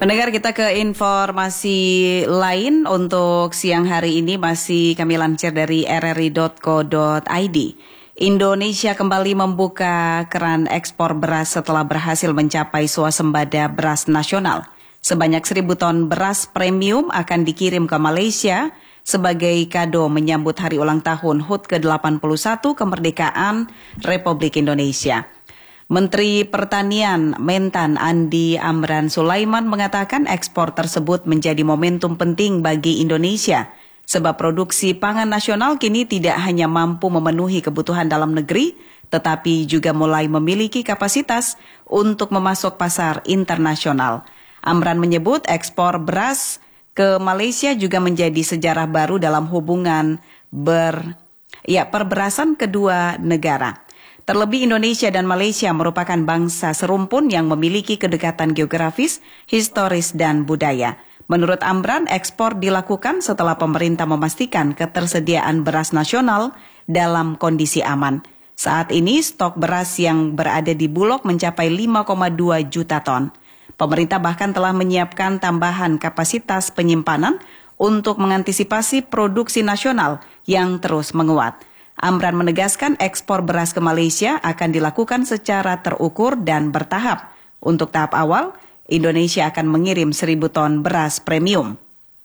Pendengar, kita ke informasi lain untuk siang hari ini masih kami lansir dari rri.co.id. Indonesia kembali membuka keran ekspor beras setelah berhasil mencapai swasembada beras nasional. Sebanyak 1.000 ton beras premium akan dikirim ke Malaysia sebagai kado menyambut hari ulang tahun HUT ke-81 kemerdekaan Republik Indonesia. Menteri Pertanian Mentan Andi Amran Sulaiman mengatakan ekspor tersebut menjadi momentum penting bagi Indonesia sebab produksi pangan nasional kini tidak hanya mampu memenuhi kebutuhan dalam negeri tetapi juga mulai memiliki kapasitas untuk memasok pasar internasional. Amran menyebut ekspor beras ke Malaysia juga menjadi sejarah baru dalam hubungan perberasan kedua negara. Terlebih Indonesia dan Malaysia merupakan bangsa serumpun yang memiliki kedekatan geografis, historis, dan budaya. Menurut Amran, ekspor dilakukan setelah pemerintah memastikan ketersediaan beras nasional dalam kondisi aman. Saat ini stok beras yang berada di Bulog mencapai 5,2 juta ton. Pemerintah bahkan telah menyiapkan tambahan kapasitas penyimpanan untuk mengantisipasi produksi nasional yang terus menguat. Amran menegaskan ekspor beras ke Malaysia akan dilakukan secara terukur dan bertahap. Untuk tahap awal, Indonesia akan mengirim 1.000 ton beras premium.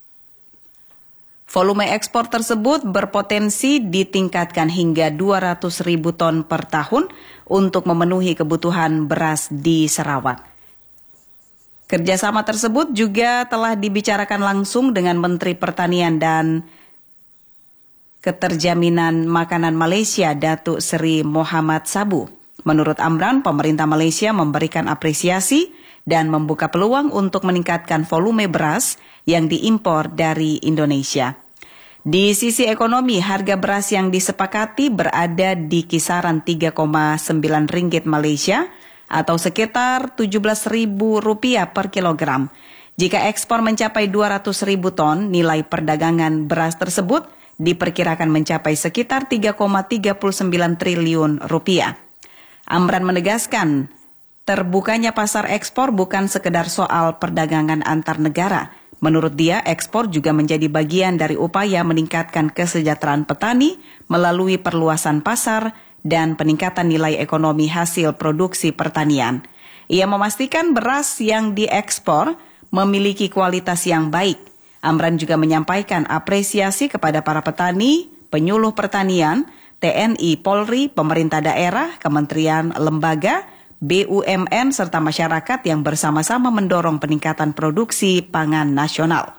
Volume ekspor tersebut berpotensi ditingkatkan hingga 200.000 ton per tahun untuk memenuhi kebutuhan beras di Sarawak. Kerjasama tersebut juga telah dibicarakan langsung dengan Menteri Pertanian dan Keterjaminan Makanan Malaysia Datuk Seri Mohamad Sabu. Menurut Amran, pemerintah Malaysia memberikan apresiasi dan membuka peluang untuk meningkatkan volume beras yang diimpor dari Indonesia. Di sisi ekonomi, harga beras yang disepakati berada di kisaran 3,9 ringgit Malaysia atau sekitar Rp17.000 per kilogram. Jika ekspor mencapai 200.000 ton, nilai perdagangan beras tersebut diperkirakan mencapai sekitar 3,39 triliun rupiah. Amran menegaskan, terbukanya pasar ekspor bukan sekedar soal perdagangan antar negara. Menurut dia, ekspor juga menjadi bagian dari upaya meningkatkan kesejahteraan petani melalui perluasan pasar dan peningkatan nilai ekonomi hasil produksi pertanian. Ia memastikan beras yang diekspor memiliki kualitas yang baik. Amran juga menyampaikan apresiasi kepada para petani, penyuluh pertanian, TNI, Polri, pemerintah daerah, kementerian, lembaga, BUMN, serta masyarakat yang bersama-sama mendorong peningkatan produksi pangan nasional.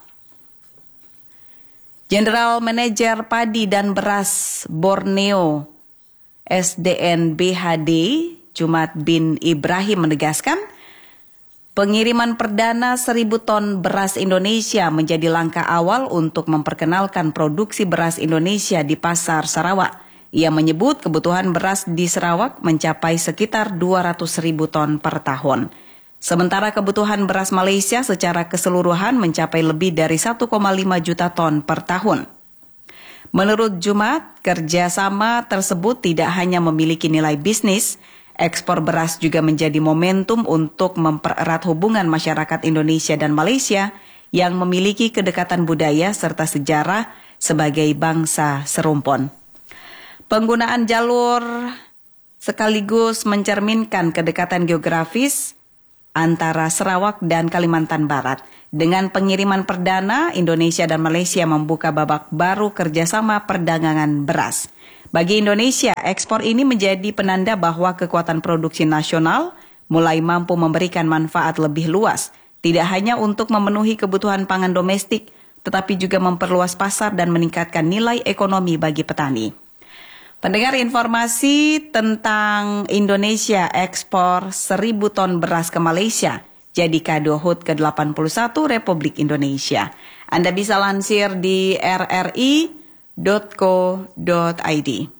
Jenderal Manajer Padi dan Beras Borneo SDN BHD, Jumat bin Ibrahim menegaskan, pengiriman perdana 1.000 ton beras Indonesia menjadi langkah awal untuk memperkenalkan produksi beras Indonesia di pasar Sarawak. Ia menyebut kebutuhan beras di Sarawak mencapai sekitar 200.000 ton per tahun. Sementara kebutuhan beras Malaysia secara keseluruhan mencapai lebih dari 1,5 juta ton per tahun. Menurut Jumat, kerjasama tersebut tidak hanya memiliki nilai bisnis, ekspor beras juga menjadi momentum untuk mempererat hubungan masyarakat Indonesia dan Malaysia yang memiliki kedekatan budaya serta sejarah sebagai bangsa serumpun. Penggunaan jalur sekaligus mencerminkan kedekatan geografis antara Sarawak dan Kalimantan Barat. Dengan pengiriman perdana, Indonesia dan Malaysia membuka babak baru kerjasama perdagangan beras. Bagi Indonesia, ekspor ini menjadi penanda bahwa kekuatan produksi nasional mulai mampu memberikan manfaat lebih luas, tidak hanya untuk memenuhi kebutuhan pangan domestik, tetapi juga memperluas pasar dan meningkatkan nilai ekonomi bagi petani. Pendengar, informasi tentang Indonesia ekspor 1.000 ton beras ke Malaysia jadi kado HUT ke-81 Republik Indonesia. Anda bisa lansir di rri.co.id.